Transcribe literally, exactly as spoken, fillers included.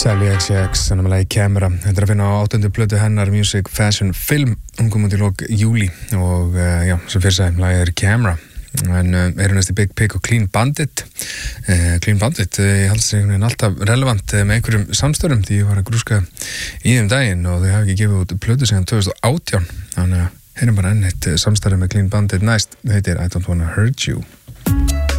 Charlie X C X, þannig að lagi Camera. Þetta er að finna á áttundu plötu hennar Music Fashion Film. Hún kom út í lok júlí og uh, já, sem fyrir sagði, lagið er Camera. En uh, eru næst í Big Pig og Clean Bandit. Uh, Clean Bandit, uh, ég held sig alltaf relevant uh, með einhverjum samstörum því ég var að grúska í þeim daginn og þau hafa ekki gefið út plötu síðan tvö þúsund og átján. Þannig að heyrum bara enn eitt samstarfi með Clean Bandit næst. Það heitir I Don't Wanna Hurt You.